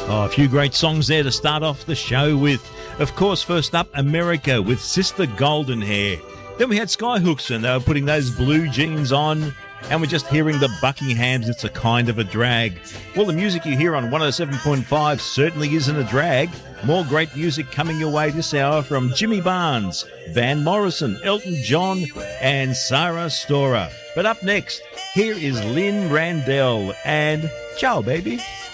Oh, a few great songs there to start off the show with. Of course, first up, America with Sister Golden Hair. Then we had Skyhooks, and they were putting those blue jeans on. And we're just hearing the Buckinghams, It's a Kind of a Drag. Well, the music you hear on 107.5 certainly isn't a drag. More great music coming your way this hour from Jimmy Barnes, Van Morrison, Elton John, and Sarah Storer. But up next, here is Lynn Randell and Ciao, Baby.